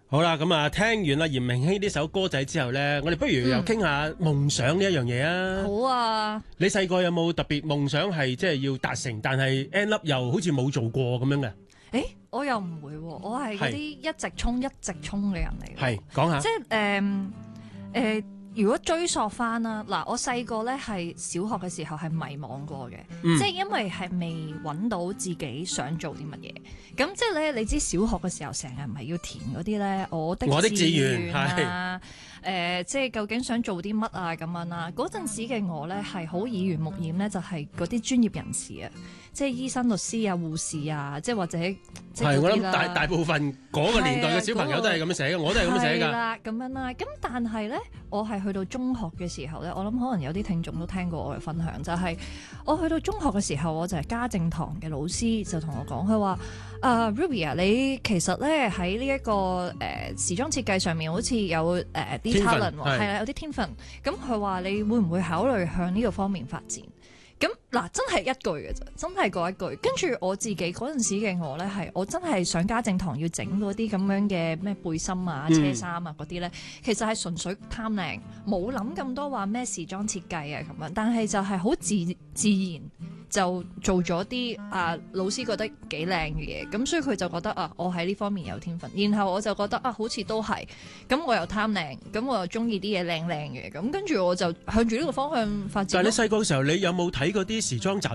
好啦，咁啊，聽完阿嚴明熙呢首歌仔之後咧，我哋不如又傾下夢想呢一樣嘢啊。 好啊！ 你細個有冇特別夢想係即係要達成，但係 end up 又好似冇做過咁樣嘅？ 我又唔會喎，我係嗰啲一直衝嘅人嚟嘅。 係講下， 即係如果追溯翻啦，嗱，我細個咧係小學嘅時候係迷惘過嘅，即係因為係未揾到自己想做啲乜嘢。咁即係咧，你知小學嘅時候成日唔係要填嗰啲咧，我的志願啊，即係究竟想做啲乜啊咁樣啦。嗰陣時嘅我咧係好耳濡目染咧，就係嗰啲專業人士啊，即係醫生、律師啊、護士啊，即係或者即係我諗大部分嗰個年代嘅小朋友都係咁樣寫嘅，我都係咁樣寫㗎。係啦， 咁樣啦。咁但係咧，我係去到中學嘅時候咧，我諗可能有啲聽眾都聽過我嘅分享，就係我去到中學嘅時候，我就係家政堂嘅老師就同我講，佢話Ruby 啊，你其實咧喺呢一個時裝設計上面好似有啲 talent 喎，係啦，有啲天分。咁佢話你會唔會考慮向呢個方面發展？咁嗱，真係一句嘅啫，真係嗰一句。跟住我自己嗰陣時嘅我咧，我真係上家政堂要整嗰啲咁樣嘅咩背心啊、車衫啊嗰啲咧，其實係純粹貪靚，冇諗咁多話咩時裝設計啊咁樣。但係就係好自然就做咗啲老師覺得幾靚嘅嘢，咁所以佢就覺得我喺呢方面有天分。然後我就覺得好似都係，咁我又貪靚，咁我又中意啲嘢靚嘅，咁跟住我就向住呢個方向發展。 但係你細個嘅時候，你有冇睇過啲時裝雜